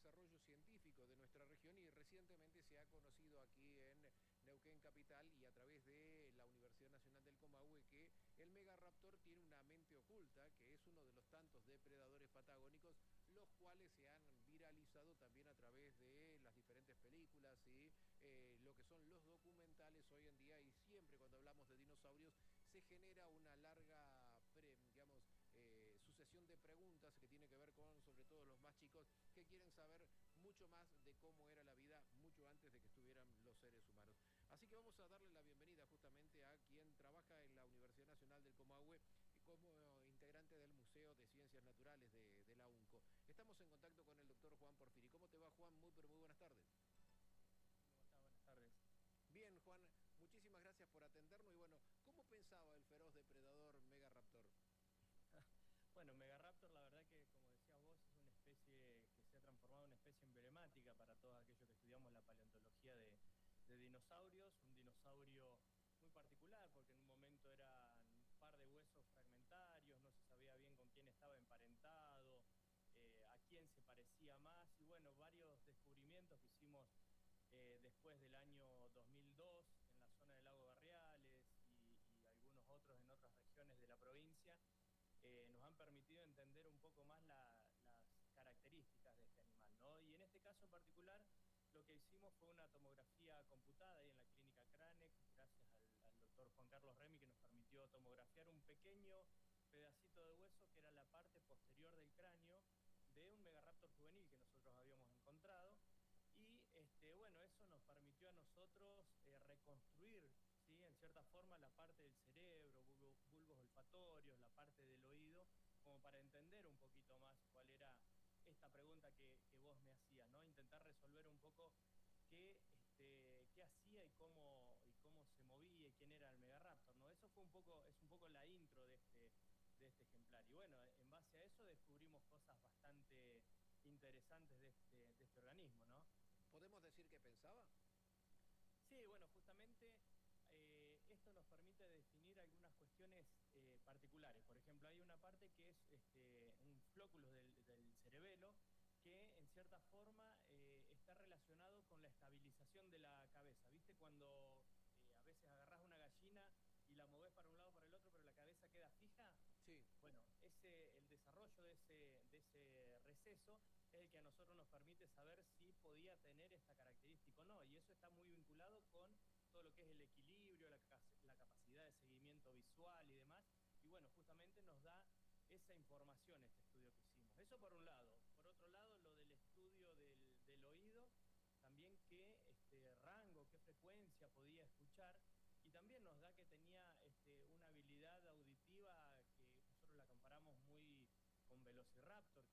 desarrollo científico de nuestra región y recientemente se ha conocido aquí en Neuquén Capital y a través de la Universidad Nacional del Comahue que el megaraptor tiene una mente oculta, que es uno de los tantos depredadores patagónicos, los cuales se han viralizado también a través de las diferentes películas y lo que son los documentales hoy en día. Y siempre cuando hablamos de dinosaurios se genera una larga, digamos, sucesión de preguntas que tiene que ver con, sobre todo los más chicos, que quieren saber mucho más de cómo era la vida mucho antes de que estuvieran los seres humanos. Así que vamos a darle la bienvenida justamente a quien trabaja en la Universidad Nacional del Comahue como integrante del Museo de Ciencias Naturales de la UNCO. Estamos en contacto con el doctor Juan Porfiri. ¿Cómo te va, Juan? Muy, pero muy buenas tardes. ¿Cómo está? Buenas tardes. Bien, Juan, muchísimas gracias por atendernos. Y bueno, ¿cómo pensaba el feroz depredador Megaraptor? Bueno, Megaraptor, la verdad que, como decías vos, es una especie que se ha transformado en una especie emblemática para todos aquellos que estudiamos la paleontología de dinosaurios. Un dinosaurio muy particular, porque en un momento eran un par de huesos fragmentarios, no se sabía bien con quién estaba emparentado, a quién se parecía más, y bueno, varios descubrimientos que hicimos después del año 2002 en la zona del lago Barriales y algunos otros en otras regiones de la provincia, nos han permitido entender un poco más las características de este animal, ¿no? Y en este caso en particular, lo que hicimos fue una tomografía computada ahí en la clínica Cranex, gracias al doctor Juan Carlos Remy, que nos permitió tomografiar un pequeño pedacito de hueso que era la parte posterior del cráneo de un megaraptor juvenil que nosotros habíamos encontrado. Y bueno, eso nos permitió a nosotros reconstruir, ¿sí?, en cierta forma, la parte del cerebro, bulbos olfatorios, la parte del oído, como para entender un poquito más cuál era esta pregunta que vos me hacías, ¿no? Intentar resolver un poco qué hacía y cómo se movía y quién era el megaraptor, ¿no? Eso fue es un poco la intro de este ejemplar. Y bueno, en base a eso descubrimos cosas bastante interesantes de este organismo, ¿no? ¿Podemos decir que pensaba? Sí, bueno, justamente esto nos permite definir algunas cuestiones particulares. Por ejemplo, hay una parte que es un flóculo del cerebelo que en cierta forma está relacionado con la estabilización de la cabeza. ¿Viste cuando a veces agarrás una gallina y la movés para un lado o para el otro, pero la cabeza queda fija? Sí. Bueno, el desarrollo de ese receso es el que a nosotros nos permite saber si podía tener esta característica o no. Y eso está muy vinculado con todo lo que es el equilibrio, la capacidad de seguimiento visual y demás. Y bueno, justamente nos da esa información este estudio que hicimos. Eso por un lado. Por otro lado, lo del estudio del oído, también qué rango, qué frecuencia podía escuchar, y también nos da que tenía una habilidad auditiva que nosotros la comparamos muy con Velociraptor,